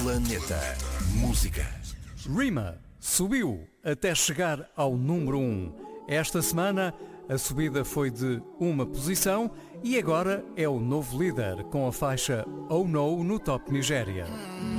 Planeta Música. Rima subiu até chegar ao número 1. Esta semana a subida foi de uma posição e agora é o novo líder com a faixa Oh No no Top Nigéria.